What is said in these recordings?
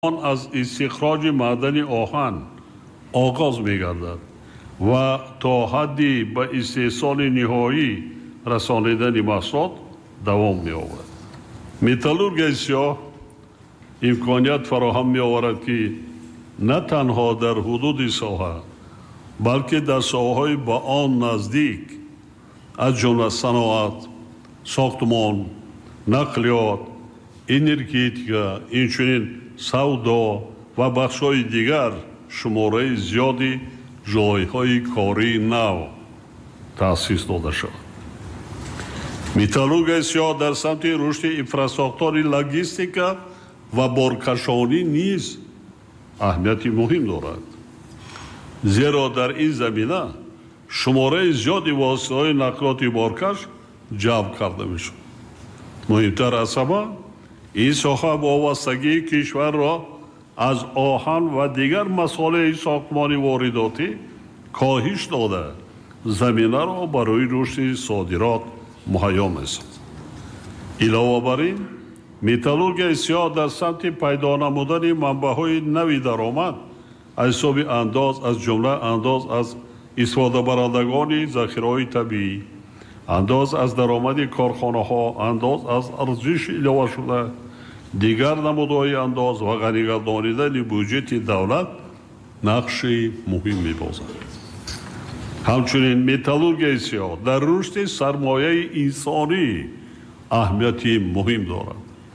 آن از استخراج معدن آهن آغاز می‌گردد و تا حدی به استحصال نهایی رسانیدن محصولات دوام می‌یابد. متالورگی سیاه امکانیت فراهم می‌آورد که نه تنها در حدود ساحه بلکه در ساحه‌های با آن نزدیک از جمله صنعت، ساختمان، نقلیات، انرژیتیکا، اینچنین سودا و بخش‌های دیگر شماره زیادی جای‌های کاری نو تأسیس داده شد. متالورگی سیاه در سمت رشد انفراستراکچور لوجستیکا و بارکشانی نیز اهمیتی مهم دارد. زیرا در این زمینه شماره زیادی واسطه‌های نقلیات بارکش جلب کرده میشد. مهمتر از همه این ساخه وابستگی کشور را از آهن و دیگر مسائل ساختمانی وارداتی کاهش داده زمینه را برای رشد صادرات مهیا می‌سازد. علاوه بر این متالورگی سیاه در سمت پیدا نمودن منبع‌های نوی درآمد از حساب انداز از جمله انداز از استفاده برندگان ذخیره‌های طبیعی، انداز از درآمد کارخانه‌ها، انداز از ارزش اضافه شده، دیگر نمودهای انداز و غنی‌گردانیدن بودجه دولت نقش مهم می‌بازد. همچنین متالورگی سیاه در رشد سرمایه انسانی اهمیتی مهم دارد.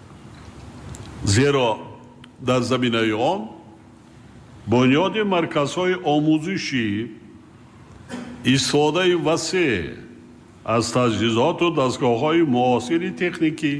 زیرا در زمینه آن بنیاد مرکزهای آموزشی، استفاده وسیع از تجهیزات و دستگاه‌های معاصر تکنیکی،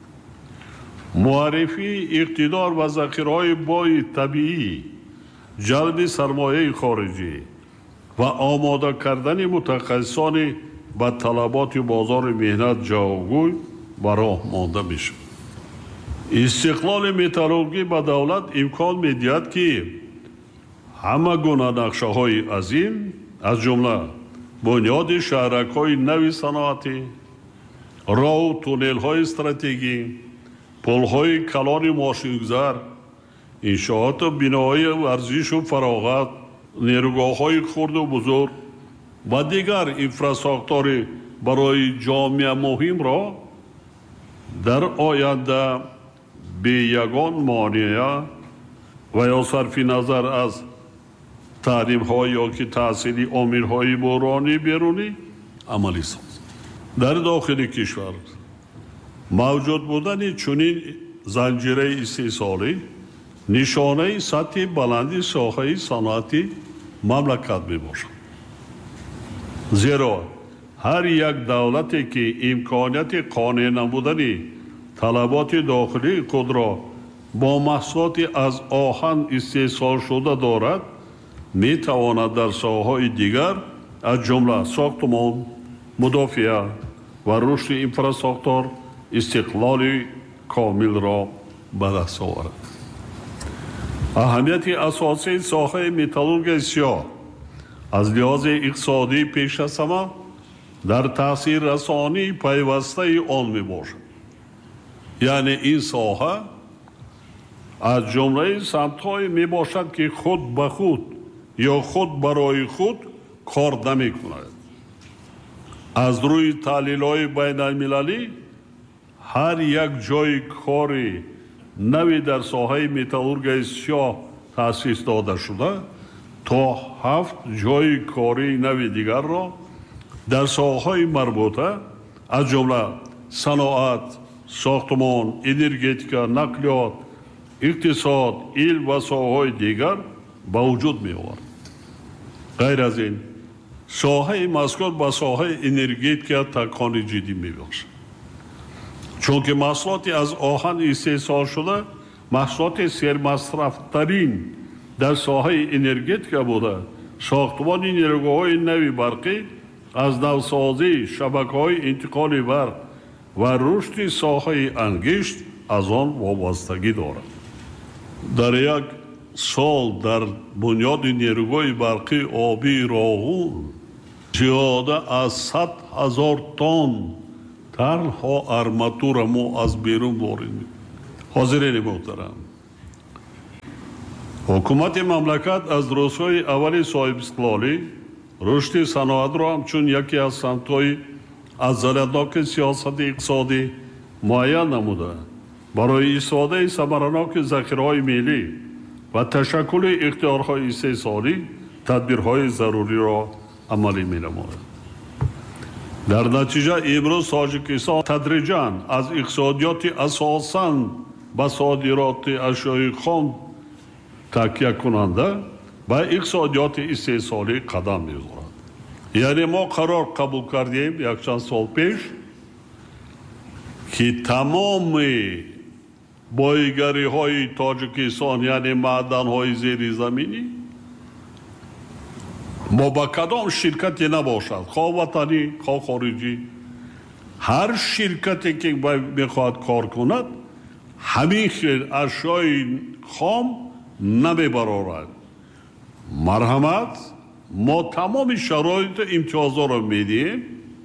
معرفی اقتدار و ذخیره‌های بای طبیعی، جلب سرمایه خارجی و آماده کردن متخصصان به طلبات بازار مهنت جوابگوی و راه مانده میشد. استقلال متالورگی به دولت امکان می‌دهد که همه گونه نقشه‌های عظیم از جمله بنیاد شهرک‌های نوی صنعتی، راه و تونل‌های استراتژی، پل‌های کلان ماشین‌گذار، انشاءات و بناهای ورزش و فراغت، نیروگاه‌های خرد و بزرگ و دیگر انفراستراکچور برای جامعه مهم را در آینده به یگان مانع و یا صرف نظر از تعلیم‌ها یا که تحصیلی آمرهای بحرانی بیرونی عملی ساز. در داخل کشور موجود بودن چنین زنجیره استحصالی نشانه سطح بلندی ساحه صنعتی مملکت می باشد. زیرا هر یک دولتی که امکانیت قانع نمودن طلبات داخلی خود را با محصولات از آهن استحصال شده دارد می تواند در ساحه‌های دیگر از جمله ساختمان، مدافعه و رشد انفراستراکچور استقلال کامل را به دست آورد. اهمیت اساسی ساحه متالورگی سیاه از لحاظ اقتصادی پیش از همه در تاثیر رسانی پیوسته آن می باشد. یعنی این ساحه از جمله سمت‌های می باشد که خود به خود یا خود برای خود کار نمی کند. از روی تحلیل‌های بین المللی هر یک جای کاری نوی در ساحه متالورگی سیاه تأسیس داده شده تا 7 جای کاری نوی دیگر را در ساحه‌های مربوطه از جمله صنعت، ساختمان، انرژیتیکا، نقلیات، اقتصاد، علم و ساحه‌های دیگر به وجود می آورد. غیر از این ساحه مذکور به ساحه انرژیتیکا تکان جدی می باشد. چون که محصولات از آهن استحصال شده محصولات سرمصرف‌ترین در ساحه انرژیتیکا بوده، ساختمان نیروگاه‌های نوی برقی، از نوسازی شبکه‌های انتقال برق و رشد ساحه انگشت از آن وابستگی دارد. در یک سال در بنیاد نیروگاه برقی آبی راغون زیاده از 100,000 تن تنها ارماتور ما از بیرون وارد. حاضرین محترم، حکومت مملکت از روزهای اولی صاحب استقلالی رشد صنعت را همچون یکی از سمت‌های عضلاتناک سیاست اقتصادی معین نموده برای استفاده ثمرناک ذخیره‌های ملی و تشکل اختیارهای استثماری تدبیرهای ضروری را عملی می‌نماید. در نتیجه امروز تاجیکستان تدریجاً از اقتصادیات اساساً به صادرات اشیاء خام تکیه کننده به اقتصادیات استثماری قدم می‌گذارد. یعنی ما قرار قبول کردیم یک چند سال پیش که تمام بایگری های تاجیکستان یعنی معدن های زیر زمینی ما با کدام شرکتی نباشد خواه وطنی خواه خارجی هر شرکتی که میخواد کار کند همین خیلی اشیای خام نمیبرارد. مرحمت ما تمام شرایط امتیازها را میدیم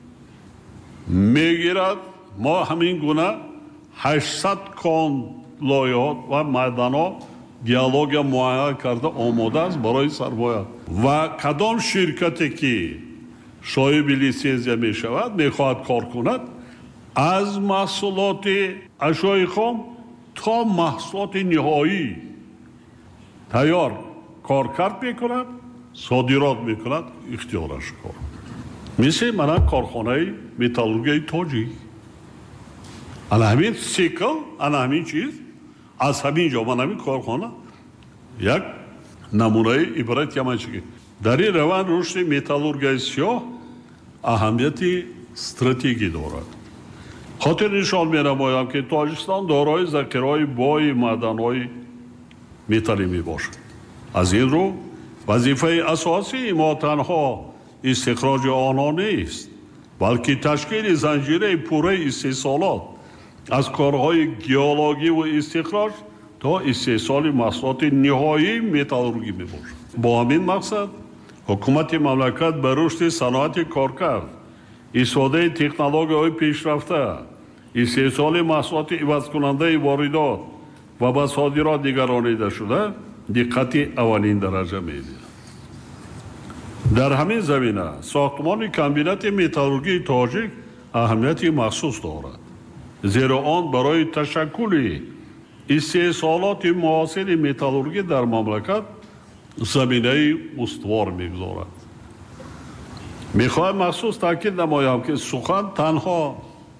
میگیرد ما همین گونه 800 کان لایحات و معدن‌ها دیالوگ معین کرده آماده است برای سرمایه و کدام شرکتی که صاحب لیسانس می شود میخواهد کار کند از محصولات اشیاء خام تا محصولات نهایی تیار کارکرد میکند صادرات میکند اختیارش کار مثل من کارخانه متالورگی تاجیک انا همین سیکل انا همین چیز از همین جا من همین کارخانه یک نمونه عبارت یمنچگی در این روند رشد متالورگی سیاه اهمیتی استراتژی دارد. خاطر نشان می‌نمایم که تاجیکستان دارای ذخیره‌های بای معدن‌های متالی میباشد. از این رو وظیفه اساسی ما تنها استخراج آنها نیست بلکه تشکیل زنجیره پوره استحصالات از کارهای گیولوژی و استخراج تا استحصال محصولات نهایی متالورگی میباشد. با همین مقصد حکومت مملکت به رشد صنعت کارکرد استفاده تکنولوژی‌های پیشرفته استحصال محصولات عوض کننده واردات و به صادرات نگرانیده شده دقت اولین درجه می‌دهد. در همین زمینه ساختمان کمبینات متالورگی تاجیک اهمیتی مخصوص دارد زیرا آن برای تشکل استحصالات معاصر متالورگی در مملکت زمینه استوار می‌گذارد. میخواهم مخصوص تاکید نمایم که سخن تنها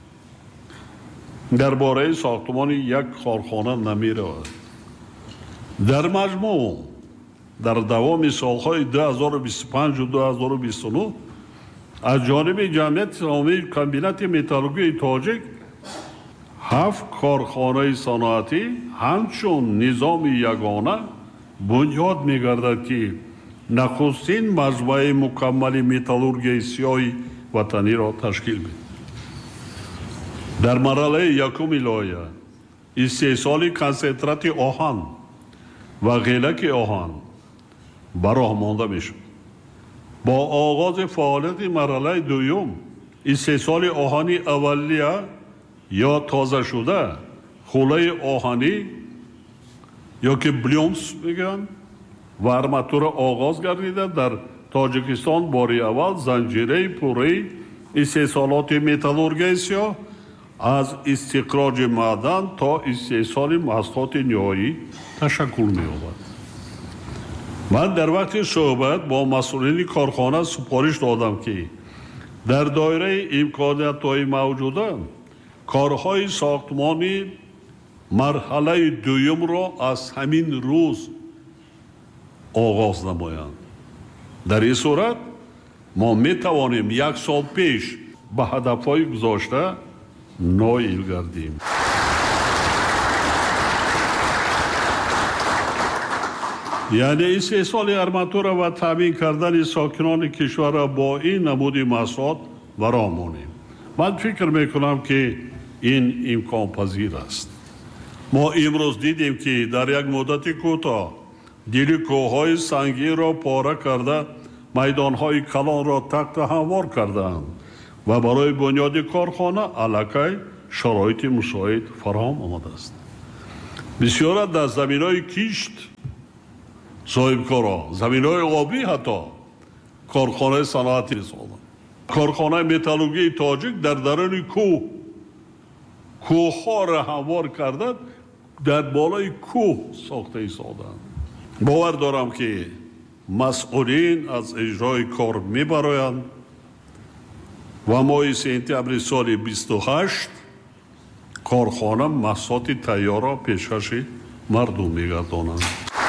درباره ساختمان یک کارخانه نمی‌رود. در مجموع در دوام سالهای 2025 و 2029 از جانب جمعیت اسلامی کمبینات متالورگی تاجیک 7 کارخانه صنعتی همچون نظام یگانه بنیاد می‌گردد که نخستین مجموعه مکمل متالورگی سیاه وطنی را تشکیل می‌دهد. در مرحله یکم لایحه استحصال کنسنترات آهن و غیلک آهن براه مانده میشد. با آغاز فعالیت مرحله دوم استحصال آهن اولیه یا تازه شده خوله آهنی یا که بلیومس میگن و ارماتور آغاز گردیده در تاجیکستان باری اول زنجیره پوره استحصالات متالورگی سیاه از استخراج معدن تا استحصال محصولات نهایی تشکل می‌یابد. من در وقت صحبت با مسئولین کارخانه سپارش دادم که در دایره امکانات‌های موجوده کارهای ساختمانی مرحله دوم را از همین روز آغاز نمایند. در این صورت ما میتوانیم 1 سال پیش به هدفهای گذاشته نائل گردیم. یعنی استحصال ارماتور و تامین کردن ساکنان کشور را با این نمود محصولات برآوریم. من فکر میکنم که این امکان پذیر است. ما امروز دیدیم که در یک مدت کوتاه دل کوههای سنگی را پاره کرده میدانهای کلان را تخت هموار کردند و برای بنیاد کارخانه علاقه شرایط مساعد فراهم آمده است. بسیار در زمینهای کشت صاحبکارا زمین‌های آبی حتی کارخانه صنعتی ساختند. کارخانه متالورژی تاجیک در درون کوه‌ها را هموار کردند، در بالای کوه ساخته ایستادند. باور دارم که مسئولین از اجرای کار میبرایند و ماه سپتامبر سال 28 کارخانه محصولات تیار را پیشکش مردم میگردانند.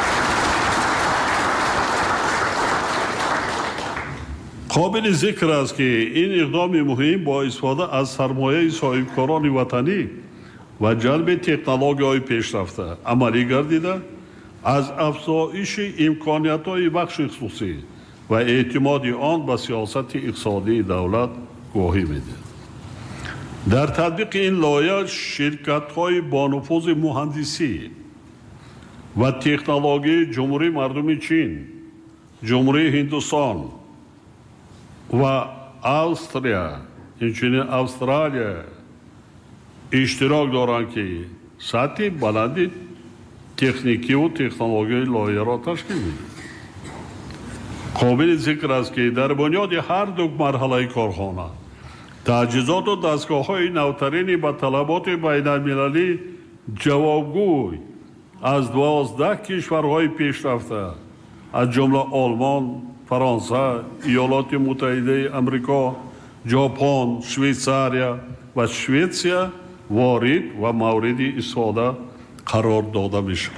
قابل ذکر است که این اقدام مهم با استفاده از سرمایه صاحبکاران وطنی و جلب تکنولوژی‌های پیشرفته عملی گردیده از افزایش امکانیت‌های بخش خصوصی و اعتماد آن به سیاست اقتصادی دولت گواهی می‌دهد. در تطبیق این لایحه شرکت‌های با نفوذ مهندسی و تکنولوژی جمهوری مردمی چین، جمهوری هندوستان و استرالیا، همچنین استرالیا اشتراک دارند که سطح بلند تکنیکی و تکنولوژی لایحه را تشکیل می‌دهند. قابل ذکر است که در بنیاد هر دو مرحله کارخانه تجهیزات و دستگاه‌های نوترین به طلبات بین‌المللی جوابگوی از 12 کشورهای پیشرفته از جمله آلمان، فرانسه، ایالات متحده آمریکا، ژاپن، شویتزاریا و سوئیسریا وارد و مورد استفاده قرار داده میشود.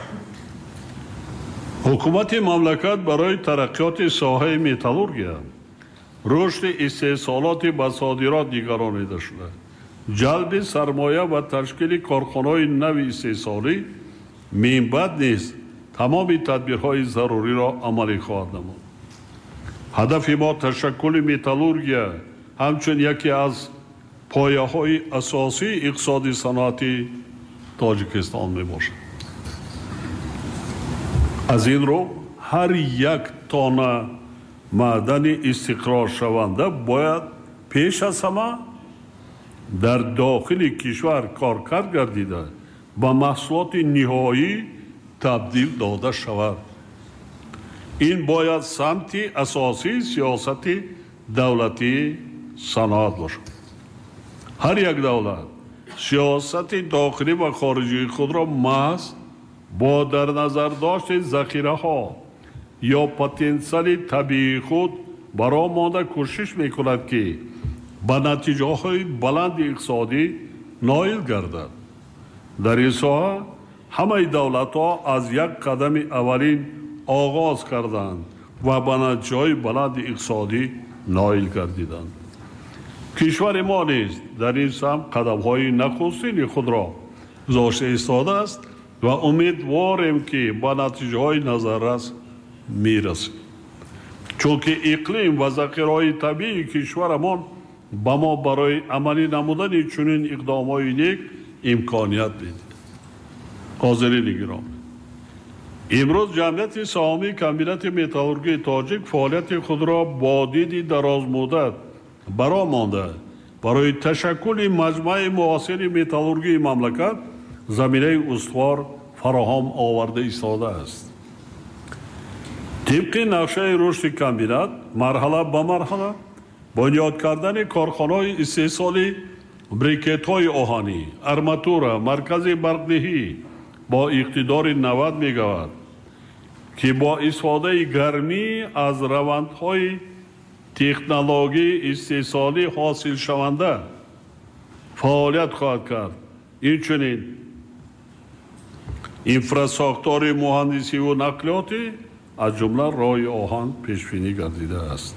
حکومت مملکت برای ترقیات ساحه متالورژی، رشد استحصالات به صادرات نگرانیده شده، جلب سرمایه و تشکیل کارخانه‌های نو استحصالی من بعد نیز تمام تدبیرهای ضروری را عملی خواهد نمود. هدف ما تشکل متالورژی همچون یکی از پایه‌های اساسی اقتصاد صنعتی تاجیکستان می باشد. از این رو هر یک تانه معدن استقرار شونده باید پیش از همه در داخل کشور کارکرد گردیده به محصولات نهایی تبدیل داده شود. این باید سمت اساسی سیاست دولتی صنعت باشد. هر یک دولت سیاست داخلی و خارجی خود را محض با در نظر داشت ذخیره ها یا پتانسیل طبیعی خود برای مانده کوشش می کند که به نتیجه های بلند اقتصادی نائل گردد. در این ساحه همه دولت ها از یک قدم اولین آغاز کردند و به نتیجه های بلند اقتصادی نائل گردیدند. کشور ما نیز در این سمت قدم های نخستین خود را گذاشته ایستاده است و امیدواریم که به نتیجه های نظررس میرسیم، چون که اقلیم و ذخیره‌های طبیعی کشورمان به ما برای عملی نمودن چنین اقدام‌های نیک امکانیت می‌دهد. حاضرین گرامی، امروز جمعیت سهامی کمبینات متالورژی تاجیک فعالیت خود را با دید دراز مدت برآورده برای تشکل مجمع معاصر متالورژی مملکت زمینه استوار فراهم آورده ایستاده است. طبق نقشه رشد کمبینات مرحله به مرحله بنیاد کردن کارخانه‌های استحصالی بریکت‌های آهنی، ارماتور، مرکز برقدهی با اقتدار 90 مگاوات که با استفاده گرمی از روندهای تکنولوژی استحصالی حاصل شونده فعالیت خواهد کرد. این چنین انفراستراکچور مهندسی و نقلیاتی از جمله راه آهن پیش بینی گردیده است.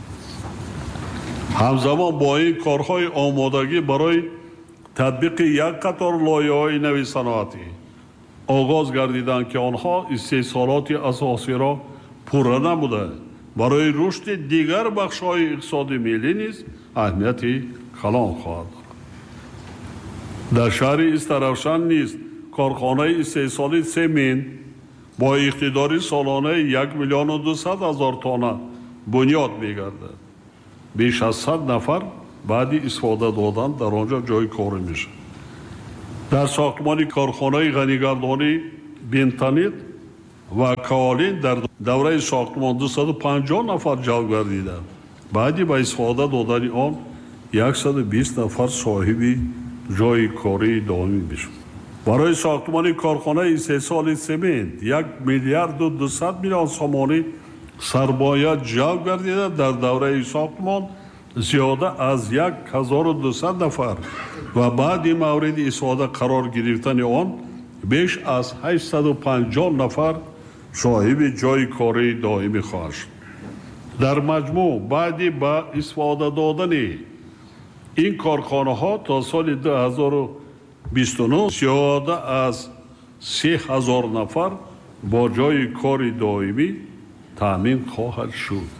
همزمان با این کارهای آمادگی برای تطبیق یک قطار لایحه‌های نوی صنعتی آغاز گردیدند که آنها استحصالات اساسی را پوره نموده برای رشد دیگر بخش‌های اقتصاد ملی نیز اهمیتی کلان خواهد دارد. در شهر استرابشن نیز کارخانه استحصالی سمنت با اقتدار سالانه 1,200,000 تانه بنیاد می‌گردد. بیش از 100 نفر بعد استفاده دادن در آنجا جای کار میشه. در ساختمان کارخانه غنیگردانی بنتانیت و کالین در دوره ساختمان 250 نفر جلب گردیدند. بعدی با استفاده دادن آن 120 نفر صاحب جای کاری دائمی میشد. برای ساختمان کارخانه استحصال سمنت 1 میلیارد و 200 میلیون سومانی سرمایه جلب گردیده. در دوره ساختمان زیاده از 1200 نفر و بعد مورد استفاده قرار گرفتن آن بیش از 850 نفر صاحب جای کاری دائمی خواهد شد. در مجموع بعدی با استفاده دادن این کارخانه ها تا سال 2029 زیاده از 3000 نفر با جای کار دائمی تامین خواهد شد.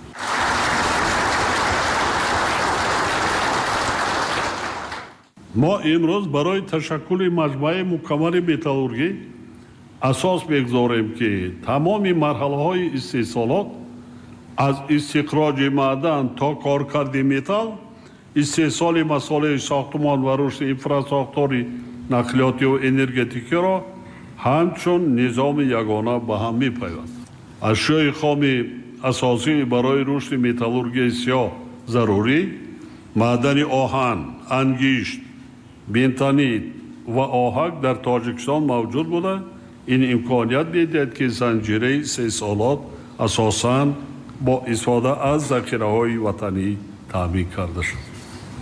ما امروز برای تشکل مجموعه مکمل متالورژی اساس بگذاریم که تمام مرحله های استحصالات از استخراج معدن تا کارکرد متال، استحصال مسائل ساختمان و رشد انفراستراکچور نقلیاتی و انرژتیکی را همچون نظام یگانه به هم می‌پیوندد. اشیاء خام اساسی برای رشد متالورژی سیاه ضروری معدن آهن، انگشت، بنتانیت و آهک در تاجیکستان موجود بوده. این امکانیت می‌دهد که زنجیره استحصالات اساساً با استفاده از ذخیره‌های وطنی تامین کرده شد.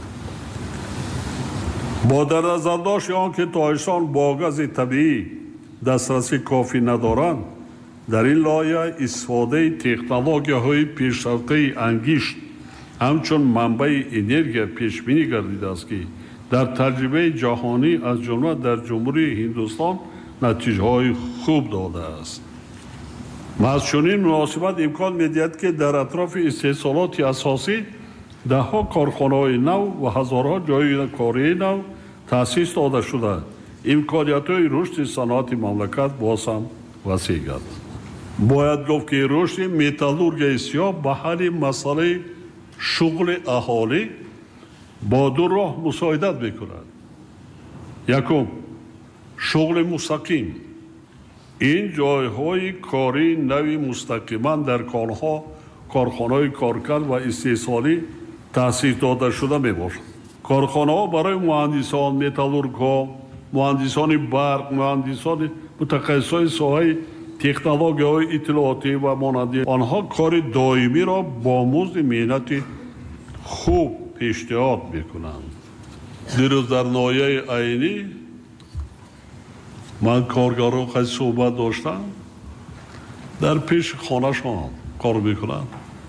با در نظر داشت آنکه تاجیکستان با گاز طبیعی دسترسی کافی ندارند، در این لایحه استفاده تکنولوژی‌های پیشرفته انگشت همچون منبع انرژی پیش بینی گردیده است که در تجربه جهانی از جمله در جمهوری هندوستان نتیجه‌های خوب داده است. از چنین مناسبت امکان می‌دهد که در اطراف استحصالات اساسی ده‌ها کارخانه‌های نو و هزارها جای کاری نو تأسیس داده شده. امکانیت‌های رشد صنعت مملکت باز هم وسیع گردد. باید گفت که رشد متالورژی سیاه به حل مسئله شغل اهالی با دو راه مساعدت می‌کند. یکم، شغل مستقیم. این جایهای کاری نوی مستقیما در کارخانه‌های کارکرد و استحصالی تأسیس داده شده میباشد. کارخانه‌ها برای مهندسان، متالورگ‌ها، مهندسان برق، مهندسان متخصصان ساحه تکنولوژی‌های اطلاعاتی و مانند آنها کار دائمی را با مزد مهنت خوب پیشنهاد میکنند. دیروز در ناحیه عینی من کارگران خیلی صحبت داشتم، در پیش خانه‌شان کار میکنند،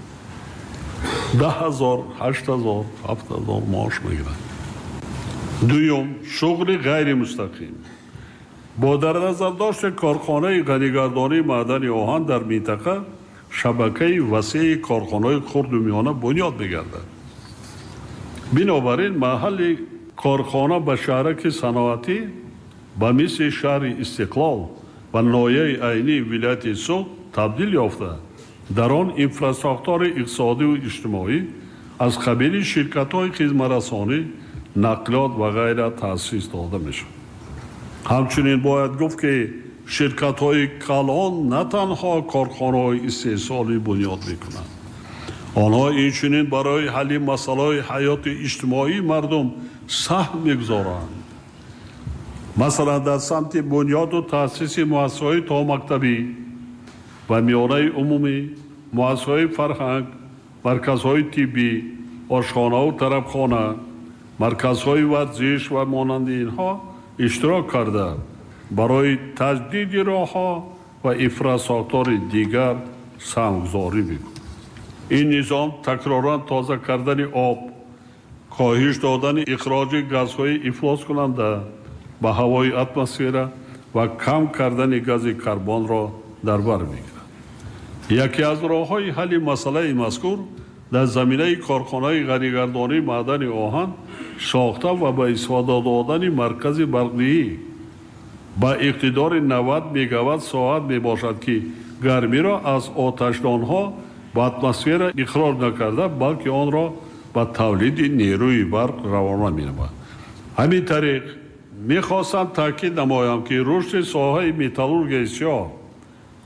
10,000 8,000 7,000 معاش میگیرند. دوم، شغل غیر مستقیم. با در نظر داشت کارخانه غنیگردانی معدن آهن در منطقه شبکه وسیع کارخانه‌های خرد و میانه بنیاد میگردد. بنابراین محل کارخانه به شهرک صنعتی به مثل شهر استقلال و ناحیه عینی ولایت سوق تبدیل یافته. در آن انفراستراکچور اقتصادی و اجتماعی از قبیل شرکت‌های خدمت‌رسانی، نقلیات و غیره تأسیس داده میشد. همچنین باید گفت که شرکت‌های کلان نه تنها کارخانه‌های استحصالی بنیاد میکنند، آنها اینچنین برای حل مسائل حیات اجتماعی مردم سهم میگذارند. مثلا در سمت بنیاد و تأسیس مؤسسه‌های تا مکتبی و میانه عمومی، مؤسسه‌های فرهنگ، مرکزهای طبی، آشخانه و طربخانه، مرکزهای ورزش و مانند اینها اشتراک کرده برای تجدید راه‌ها و انفراستراکچور دیگر سهمگذاری می‌کند. این نظام تکرارا تازه کردن آب، کاهش دادن اخراج گازهای افلاس کننده به هوای اتمسفر و کم کردن گاز کربن را در بر می‌گیرد. یکی از راه‌های حل مسئله مذکور در زمینه کارخانه غنیگردانی معدن آهن ساخته و به استفاده دادن مرکز برقی با اقتدار 90 میگاوات ساعت می باشد که گرمی را از آتشدانها به اتمسفر اخراج نکرده بلکه آن را به تولید نیروی برق روانه می‌نماید. همین طریق می‌خواستم تاکید نمایم که رشد ساحه متالورژی سیاه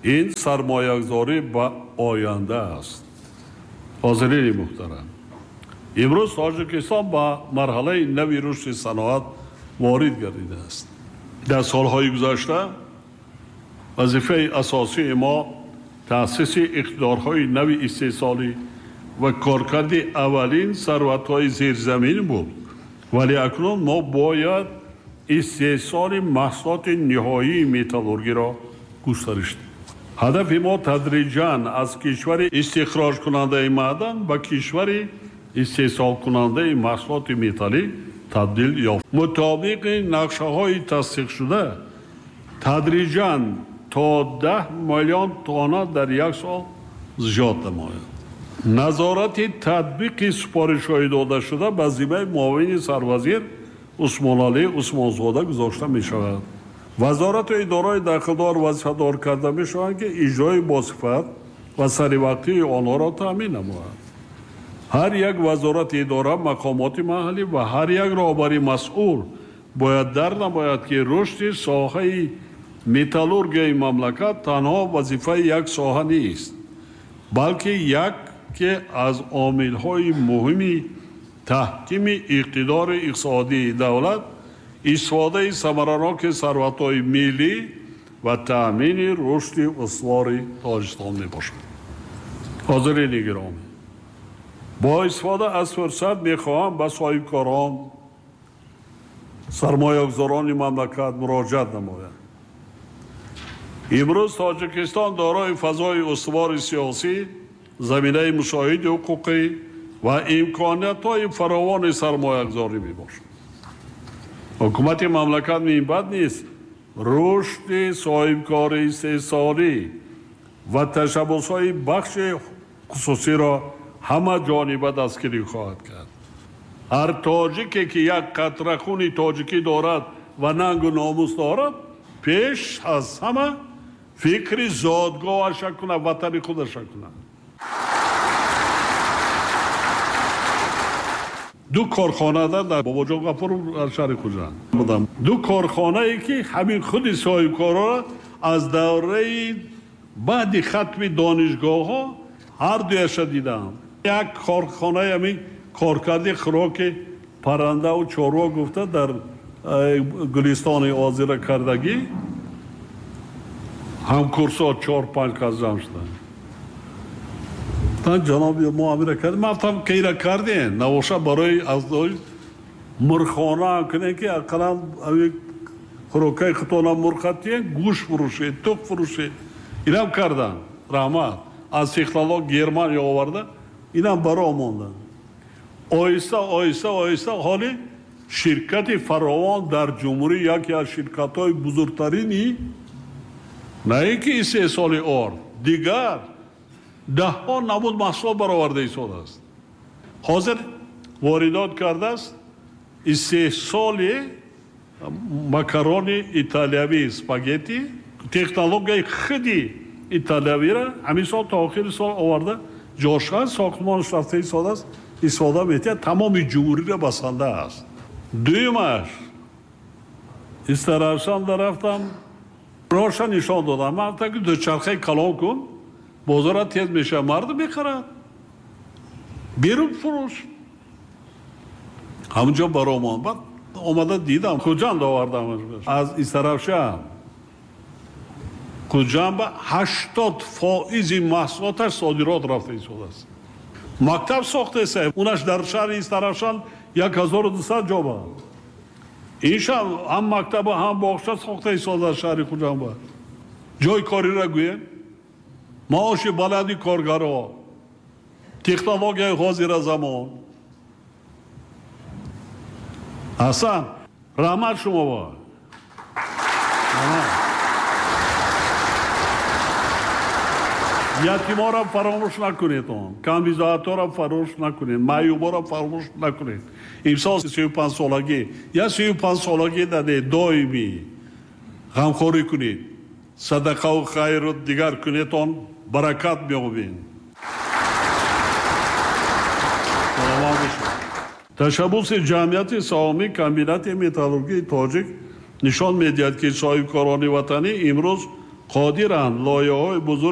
این سرمایه‌گذاری با آینده است. حاضرین محترم، امروز تاجیکستان با مرحله نوی رشد صنعت وارد گردیده است. در سالهای گذشته وظیفه اساسی ما تأسیس اقتدارهای نوی استحصالی و کارکرد اولین ثروت‌های زیرزمین بود، ولی اکنون ما باید استحصال محصولات نهایی متالورژی را گسترش دهیم. هدف ما تدریجاً از کشور استخراج کننده معدن به کشور استحصال کننده محصولات متالی تبدیل یافت. مطابق نقشه های تصدیق شده تدریجاً تا 10 میلیون تن در یک سال زیاد نماید. نظارت تطبیق سپارش های داده شده به ذمه معاون سروزیر عثمان علی عثمانزاده گذاشته می شود. وزارت اداره داخلدار وظیفه‌دار کرده می شوند که اجرای باصفت و سریع‌وقتی آنها را تامین نماید. هر یک وزارت اداره مقامات محلی و هر یک رهبر مسئول باید در نماید که رشد ساحه متالورژی مملکت تنها وظیفه یک ساحه نیست، بلکه یکی از عامل‌های مهم تحکیم اقتدار اقتصادی دولت استفاده ثمرناک ثروت‌های ملی و تأمین رشد استوار تاجیکستان میباشد. حاضرین گرامی، با استفاده از فرصت میخواهم به صاحبکاران سرمایه‌گذاران مملکت مراجعت نمایم. امروز تاجیکستان دارای فضای استوار سیاسی، زمینه مشاهده حقوقی و امکانیت‌های فراوان سرمایه‌گذاری میباشد. حکومت مملکت می‌باید نیست رشد صاحبکار استحصالی و تشبس‌های بخش خصوصی را همه جانبه دستگیری خواهد کرد. هر تاجیکی که یک قطره خون تاجیکی دارد و ننگ و ناموس دارد، پیش از همه فکر زادگاهش کند، وطن خودش کند. دو کارخانه در بابا جان غفور شهر خوجند بودم. دو کارخانه ای که همین خود صاحبکارا را از دوره بعد ختم دانشگاه ها هر دویش دیدم. یک کارخانه همین کارکرد خوراک پرنده و چاروا گفته در گلستان آذر کردگی هم کورسا 4-5 کس جمع شدن. جناب ما امیر کرد، ما گفتم کی را کردین نوشه برای از مرخانه کنه که اقلا خوراکای خطانه مرخطیه گوش فروشه، توک فروشه، اینم کردن. رحمت از تکنولوژی گرمانی آورده، اینم برای ماندن. آیسته آیسته آیسته حالی شرکت فراوان در جمهوری یکی از شرکت های بزرگترینی نه اینکه استحصال آرد دیگر 10 نمود محصول برآورده ایستاده است. حاضر واردات کرده است استحصال مکرون ایتالیایی اسپاگتی تکنولوژی خودی ایتالیایی را همین سال تا آخر سال آورده جاشن ساختمانش رفته ایستاده است، استفاده می‌کنه، تمام جمهوری را بسنده است. دویمش استراشان رفتم روشن نشان دادم، من تا که دوچرخه کلان کن بازار تیز میشه، مرد میخرد بیرون فروش. همونجا برام بعد اومده دیدم کجا آوردم از استراشان کجا به 80% محصولاتش صادرات رفته ایستاده است. مکتب ساخته است، اونش در شهر استراشان 1200 جا با اینشا هم مکتب هم باغچه ساخته ایستاده شهر کجا جای کاری را گویم معاش بلدی کارگرها تکنولوژی حاضر زمان حسن رحمت شما با یتیما را فراموش نکنید، کمبیزاتا را فراموش نکنید، معیوبا را فراموش نکنید. امسال 35 سالگی یا 35 سالگی در دائمی غمخوری کنید، صدقه و خیر و دیگر کنیدتان برکت می‌یابید. تشبس جمعیت سهامی کمبینات متالورژی تاجیک نشان می‌دهد که صاحبکاران وطنی امروز قادرند لایه‌های بزرگ